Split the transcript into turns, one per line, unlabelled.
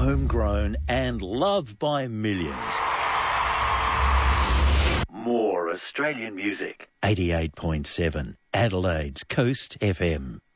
homegrown and loved by millions. More Australian music. 88.7 Adelaide's Coast FM.